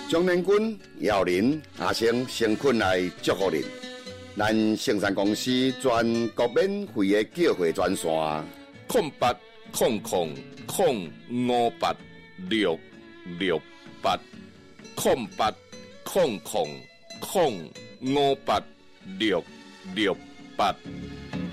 中年军姚林阿生先困来祝福您。咱盛山公司全国免费的叫货专线 08000586680800058668。